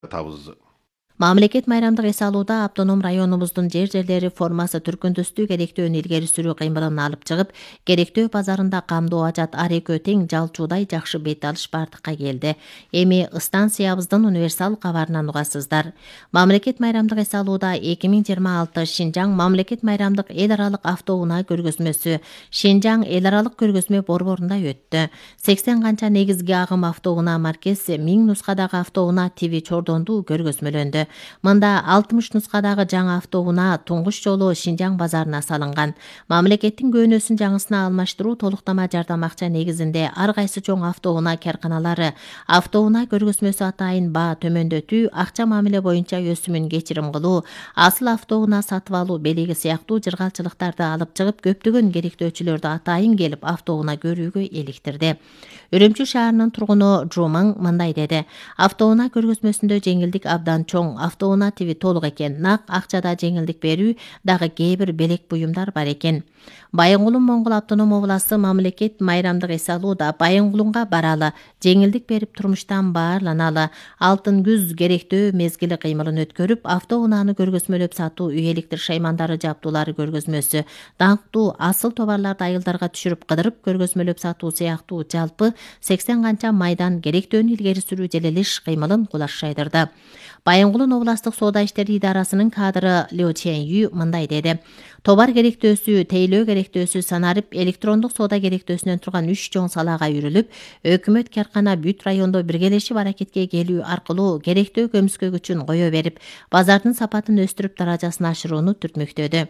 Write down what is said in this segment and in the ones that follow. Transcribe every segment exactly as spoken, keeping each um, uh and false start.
табыз. Мамлекет майрамдык эс алууда автоном районубуздун жер жерлери формасы түркүндөстүү керектөөнү илгери сүрүү кыймылын алып чыгып, керектөө базарында камдоо ажат ар экөө тең жалчуудай жакшы бет алыш бардыкка келди. Эми станциябыздын универсал кабарынан угасыздар. Мамлекет майрамдык эс алууда эки миң жыйырма алты Шинжаң мамлекет майрамдык эл аралык автоунаа көргөзмөсү Шинжаң эл аралык көргөзмө борборунда өттү. сексен канча негизги агым автоунаа маркасы, миң нускадагы автоунаа тиви чордонду көргөзмөлөндү. Мында алтымыш нускадагы жаңы автоунаа туңгуч жолу Шинжаң базарына салынган. Мамлекеттин көөнөсүн жаңысына алмаштыруу толуктама жардам акча негизинде ар кайсы чоң автоунаа карканалары автоунаа көргөзмөсү атайын баа төмөндөтүү, акча мамиле боюнча өсүмүн кечирим кылуу, асыл автоунаа сатып алуу белеги сыяктуу жыргалчылыктарды алып чыгып, көптөгөн керектөөчүлөрдү атайын келип автоунаа көрүүгө иликтирди. Үрүмчү шаарынын тургуну Жумаң мындай деди: автоунаа көргөзмөсүндө жеңилдик абдан чоң, автоунаа тиви толук экен, нак акчада жеңилдик берүү дагы кээ бир белек буюмдар бар экен. Байынгулун Моңгол автоном областы мамлекет майрамдык эс алууда Байынгулунга баралы, жеңилдик берип турмуштан баарланалы, алтын күз керектөө мезгили кыймылын өткөрүп, автоунааны көргөзмөлөп сатуу үй электр шаймандары жабдуулары көргөзмөсү, даңктуу асыл товарларды айылдарга түшүрүп кыдырып көргөзмөлөп сатуу сыяктуу жалпы сексен канча майдан керектөөнү илгери сүрүү желелиш кыймылын кулаш жайдырды. Байынгулун областык соода иштери идарасынын кадры Лю Чен-ю мындай деди: товар керектөөсү, тейлөө керектөөсү санарып, электрондук соода керектөөсүнөн турган үч чоң салаага үйрүлүп, өкмөт каркана бүт райондо биргелешип аракетке келүү аркылуу керектөө көмүскөгүчүн кое берип, базардын сапатын өстүрүп, даражасын ашырууну түртмөктөдү.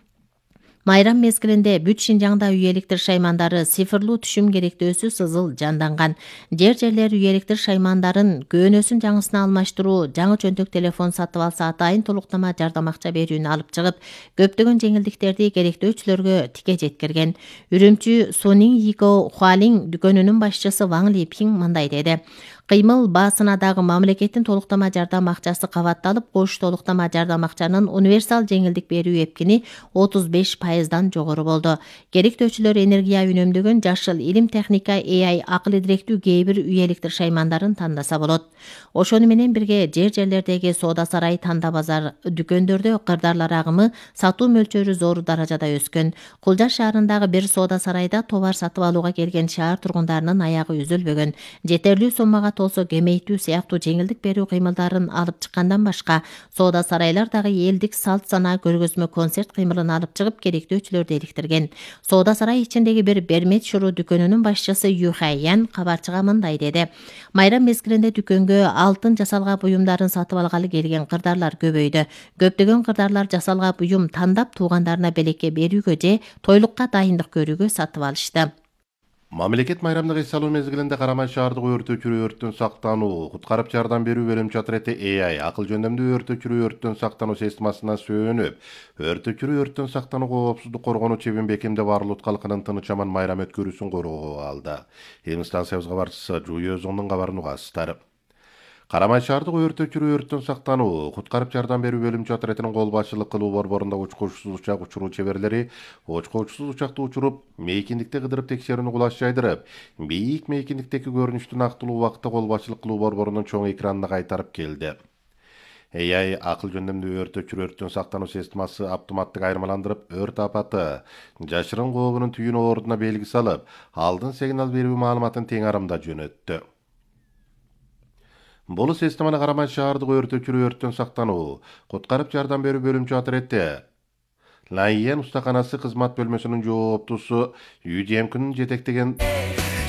Майрам мезгилинде бүт Шинжаңда үй электр шаймандары цифрлуу түшүм керектөөсү сызыл жанданган. Жер жерлер үй электр шаймандарын көөнөсүн жаңысына алмаштыруу, жаңы чөнтөк телефон сатып алса атайын толуктама жардам акча берүүнү алып чыгып, көптөгөн жеңилдиктерди керектөөчүлөргө тике жеткирген. Үрүмчү Сунин Йико Хуалин дүкөнүнүн башчысы Ваң Липин мындай деди: кыймыл баасынадагы мамлекеттин толуктама жардам акчасы кабатталып, кош толуктама жардам акчанын универсал жеңилдик берүү эпкини отуз беш пайыздан жогору болду. Керектөөчүлөр энергия үнөмдөгөн жашыл илим техника A I акыл идиректүү кээ бир үй электр шаймандарын тандаса болот. Ошону менен бирге жер жерлердеги соода сарай, танда базар, дүкөндөрдө кырдаарлар агымы, сатуу мөлчөрү зор даражада өскөн. Кулжа шаарындагы бир соода сарайда товар сатып алууга келген шаар тургундарынын аягы үзүлбөгөн. Жетерлүү соммага толсо кемейтүү сыяктуу жеңилдик берүү кыймылдарын алып чыккандан башка, соода сарайлар дагы элдик салт санаа көргөзмө концерт кыймылын алып чыгып, керектөөчүлөрдү иликтирген. Соода сарай ичиндеги бир Бермет шуру дүкөнүнүн башчысы Ю Хайян кабарчыга мындай деди: майрам мезгилинде дүкөнгө алтын жасалга буюмдарын сатып алгалы келген кырдаарлар көбөйдү. Көптөгөн кырдаарлар жасалга буюм тандап туугандарына белекке берүүгө же тойлукка дайындык көрүүгө сатып алышты. Мамлекет майрамдык эс алуу мезгилинде Карамай шаардык өрт өчүрүү өрттөн сактануу, куткарып жардам берүү бөлүмчө отряды A I акыл жөндөмдүү өрт өчүрүү өрттөн сактануу системасына сөөнүп, өрт өчүрүү өрттөн сактануу коопсуздук коргонуу чебин бекемдеп Арлут калкынын тыныч аман майрам өткөрүүсүн коруууга алды. Эми станциябыз кабарчысы Жуюэ Зоңдун кабарын угасыздар. Карамай шаардык өрт өчүрүү өрттөн сактануу, куткарып жардам берүү бөлүмчө отрядынын кол башчылык кылуу борборунда учкучсуз учак учуруу чеберлери учкучсуз учакты учуруп, мейкиндикте кыдырып текшерүүнү кулаш жайдырып, бийик мейкиндиктеги көрүнүштүн актылуу убакытта кол башчылык кылуу борборунун чоң экранына кайтарып келди. A I акыл жөндөмдүү өрт өчүрүү өрттөн сактануу системасы автоматтык айырмаландырып, өрт апаты, жашырын кообунун түйүн ордуна белги салып, алдын сигнал берүү маалыматын тең арымда жөнөттү. Бул системаны Карамай шаардык өрт өчүрүү өрттөн сактануу, куткарып жардам берүү бөлүмчө отряды Лайен устаканасы кызмат бөлмөсүнүн жооптусу Ю Джемкинин жетектеген